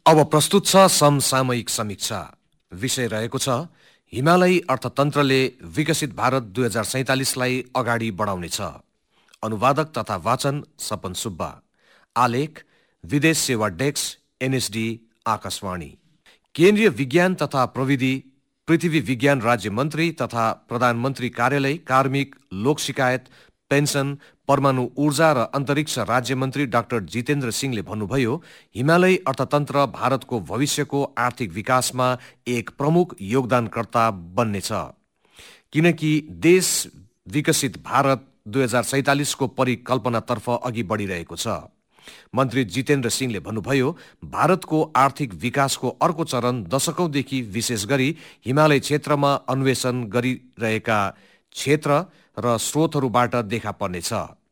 अब प्रस्तुत छ समसामयिक समीक्षा। विषय रहेको छ हिमालयी अर्थतन्त्रले विकसित भारत 2047लाई अगाडि बढाउनेछ। अनुवादक तथा वाचन सपन सुब्बा। आलेख विदेश सेवा डेस्क, एनएसडी, आकाशवाणी। केन्द्रीय विज्ञान तथा प्रविधि, पृथ्वी विज्ञान राज्य मन्त्री तथा प्रधानमन्त्री कार्यालय, कार्मिक, लोक शिकायत, पेन्सन, परमाणु ऊर्जा र अन्तरिक्ष राज्य मन्त्री डाक्टर जितेन्द्र सिंहले भन्नुभयो, हिमालयी अर्थतन्त्र भारतको भविष्यको आर्थिक विकासमा एक प्रमुख योगदानकर्ता बन्नेछ, किनकि देश विकसित भारत 2047 को परिकल्पनातर्फ अघि बढिरहेको छ। मन्त्री जितेन्द्र सिंहले भन्नुभयो, भारतको आर्थिक विकासको अर्को चरण दशकौंदेखि विशेष गरी हिमालय क्षेत्रमा अन्वेषण गरिरहेका क्षेत्र र स्रोतहरूबाट देखा पर्नेछ।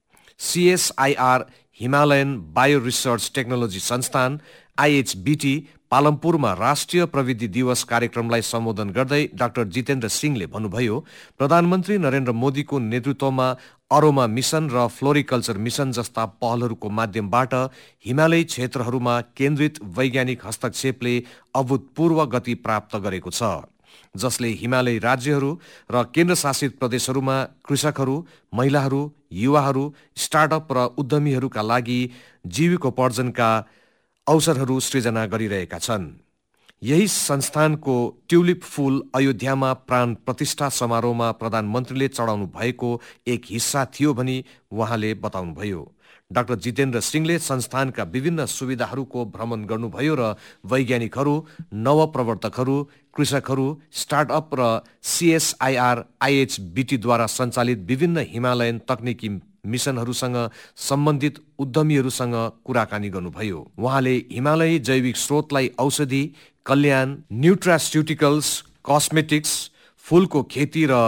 CSIR Himalayan bio research technology संस्थान आईएचबीटी पालमपुरमा राष्ट्रिय प्रविधि दिवस कार्यक्रमलाई सम्बोधन गर्दै डाक्टर जितेन्द्र सिंहले भन्नुभयो, प्रधानमन्त्री नरेन्द्र मोदीको नेतृत्वमा अरोमा मिशन र फ्लोरिकल्चर मिशन जस्ता पहलहरूको माध्यमबाट हिमालयी क्षेत्रहरूमा केन्द्रित वैज्ञानिक हस्तक्षेपले अभूतपूर्व गति प्राप्त गरेको छ, जसले हिमालयी राज्यहरू र केन्द्रशासित प्रदेशहरूमा कृषकहरू, महिलाहरू, युवाहरू, स्टार्टअप र उद्यमीहरूका लागि जीविकोपार्जनका अवसरहरू सृजना गरिरहेका छन्। यही संस्थानको ट्युलिप फूल अयोध्यामा प्राण प्रतिष्ठा समारोहमा प्रधानमन्त्रीले चढाउनु भएको एक हिस्सा थियो भनी उहाँले बताउनुभयो। डाक्टर जितेन्द्र सिंहले संस्थानका विभिन्न सुविधाहरूको भ्रमण गर्नुभयो र वैज्ञानिकहरू, नवप्रवर्तकहरू, कृषकहरू, स्टार्टअप र सीएसआईआर आईएचबीटीद्वारा सञ्चालित विभिन्न हिमालयन तकनिकी मिशनहरूसँग सम्बन्धित उद्यमीहरूसँग कुराकानी गर्नुभयो। उहाँले हिमालयी जैविक स्रोतलाई औषधि, कल्याण, न्युट्रास्युटिकल्स, कस्मेटिक्स, फूलको खेती र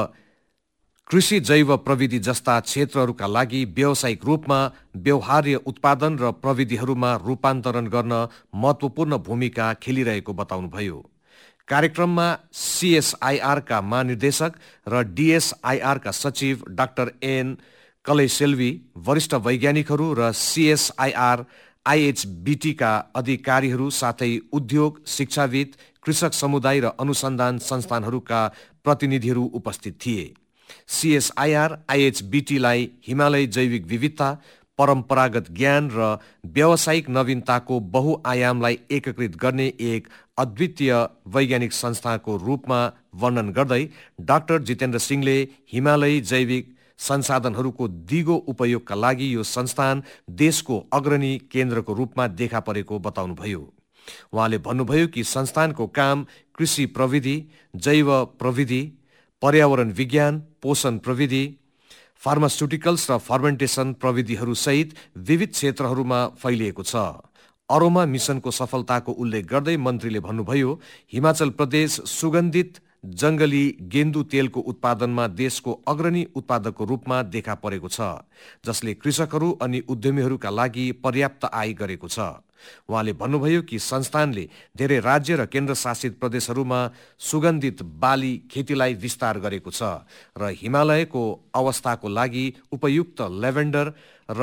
कृषि जैव प्रविधि जस्ता क्षेत्रहरूका लागि व्यावसायिक रूपमा व्यवहार्य उत्पादन र प्रविधिहरूमा रूपान्तरण गर्न महत्त्वपूर्ण भूमिका खेलिरहेको बताउनुभयो। कार्यक्रममा सीएसआईआरका महानिर्देशक र डीएसआईआरका सचिव डाक्टर एन कलैसेल्वी, वरिष्ठ वैज्ञानिकहरू र सीएसआईआर आईएचबीटीका अधिकारीहरू साथै उद्योग, शिक्षाविद, कृषक समुदाय र अनुसन्धान संस्थानहरूका प्रतिनिधिहरू उपस्थित थिए। सीएसआईआर आईएचबीटीलाई हिमालय जैविक विविधता, परम्परागत ज्ञान र व्यावसायिक नवीनताको बहुआयामलाई एकीकृत गर्ने एक अद्वितीय वैज्ञानिक संस्थाको रूपमा वर्णन गर्दै डाक्टर जितेन्द्र सिंहले हिमालयी जैविक संसाधनहरूको दिगो उपयोगका लागि यो संस्थान देशको अग्रणी केन्द्रको रूपमा देखा परेको बताउनुभयो। उहाँले भन्नुभयो कि संस्थानको काम कृषि प्रविधि, जैव प्रविधि, पर्यावरण विज्ञान, पोषण प्रविधि, फार्मास्युटिकल्स र फर्मेन्टेसन प्रविधिहरू सहित विविध क्षेत्रहरूमा फैलिएको छ। अरोमा मिशनको सफलताको उल्लेख गर्दै मन्त्रीले भन्नुभयो, हिमाचल प्रदेश सुगन्धित जंगली गेन्दु तेलको उत्पादनमा देशको अग्रणी उत्पादकको रूपमा देखा परेको छ, जसले कृषकहरू अनि उद्यमीहरूका लागि पर्याप्त आय गरेको छ। उहाँले भन्नुभयो कि संस्थानले धेरै राज्य र केन्द्रशासित प्रदेशहरूमा सुगन्धित बाली खेतीलाई विस्तार गरेको छ र हिमालयको अवस्थाको लागि उपयुक्त लेभेन्डर र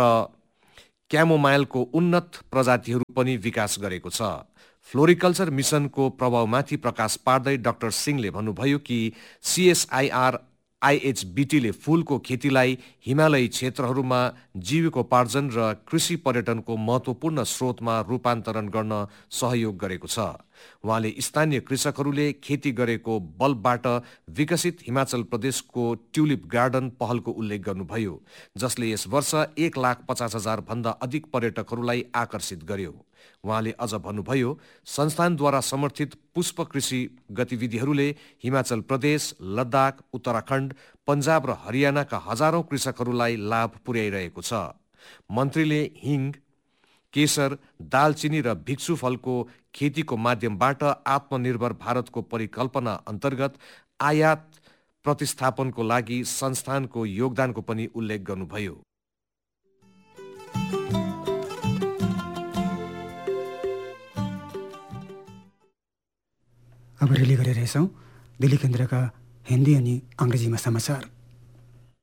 क्यामोमाइलको उन्नत प्रजातिहरू पनि विकास गरेको छ। फ्लोरिकल्चर मिशनको प्रभावमाथि प्रकाश पार्दै डाक्टर सिंहले भन्नुभयो कि सीएसआईआर आईएचबीटीले फूलको खेतीलाई हिमालयी क्षेत्रहरूमा जीविकोपार्जन र कृषि पर्यटनको महत्त्वपूर्ण स्रोतमा रूपान्तरण गर्न सहयोग गरेको छ। उहाँले स्थानीय कृषकहरूले खेती गरेको बलबाट विकसित हिमाचल प्रदेशको ट्युलिप गार्डन पहलको उल्लेख गर्नुभयो, जसले यस वर्ष 1,50,000 भन्दा अधिक पर्यटकहरूलाई आकर्षित गर्यो। उहाँले अझ भन्नुभयो, संस्थानद्वारा समर्थित पुष्प कृषि गतिविधिहरूले हिमाचल प्रदेश, लद्दाख, उत्तराखण्ड, पन्जाब र हरियाणाका हजारौं कृषकहरूलाई लाभ पुर्याइरहेको छ। मन्त्रीले हिङ, केसर, दालचिनी र भिक्षु फलको खेतीको माध्यमबाट आत्मनिर्भर भारतको परिकल्पना अन्तर्गत आयात प्रतिस्थापनको लागि संस्थानको योगदानको पनि उल्लेख गर्नुभयो। अब रेली गरिरहेछौँ दिल्ली केन्द्रका हिन्दी अनि अङ्ग्रेजीमा समाचार।